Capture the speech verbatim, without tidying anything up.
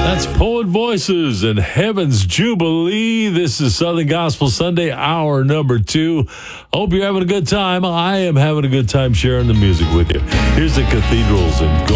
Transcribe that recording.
That's Poet Voices and Heaven's Jubilee. This is Southern Gospel Sunday, hour number two. Hope you're having a good time. I am having a good time sharing the music with you. Here's the Cathedrals and Go.